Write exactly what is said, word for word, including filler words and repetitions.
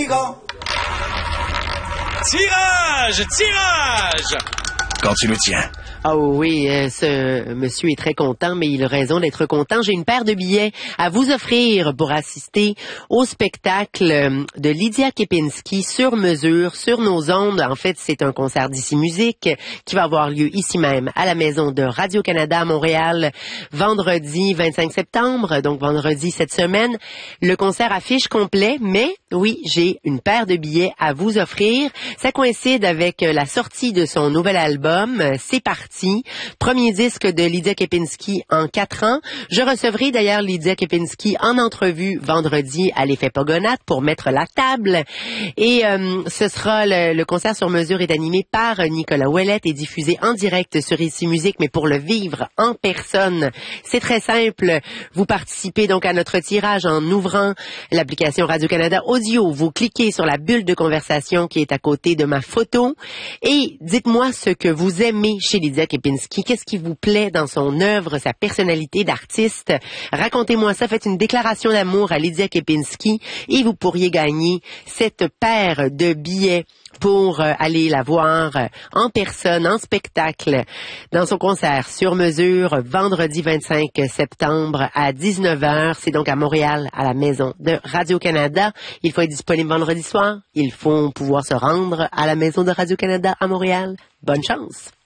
Tirage! Tirage! Quand tu le tiens. Ah oh oui, euh, ce monsieur est très content, mais il a raison d'être content. J'ai une paire de billets à vous offrir pour assister au spectacle de Lydia Kepinski sur mesure, sur nos ondes. En fait, c'est un concert d'Ici Musique qui va avoir lieu ici même, à la maison de Radio-Canada à Montréal, vendredi vingt-cinq septembre, donc vendredi cette semaine. Le concert affiche complet, mais oui, j'ai une paire de billets à vous offrir. Ça coïncide avec la sortie de son nouvel album. C'est parti. Premier disque de Lydia Kepinski en quatre ans. Je recevrai d'ailleurs Lydia Kepinski en entrevue vendredi à l'Effet Pogonat pour mettre la table. Et euh, ce sera le, le concert sur mesure est animé par Nicolas Ouellette et diffusé en direct sur Ici Musique, mais pour le vivre en personne, c'est très simple. Vous participez donc à notre tirage en ouvrant l'application Radio-Canada Audio. Vous cliquez sur la bulle de conversation qui est à côté de ma photo et dites-moi ce que vous aimez chez Lydia Kepinski. Qu'est-ce qui vous plaît dans son œuvre, sa personnalité d'artiste? Racontez-moi ça, faites une déclaration d'amour à Lydia Kepinski et vous pourriez gagner cette paire de billets pour euh, aller la voir euh, en personne, en spectacle, dans son concert sur mesure, vendredi vingt-cinq septembre à dix-neuf heures. C'est donc à Montréal, à la maison de Radio-Canada. Il faut être disponible vendredi soir. Il faut pouvoir se rendre à la maison de Radio-Canada à Montréal. Bonne chance!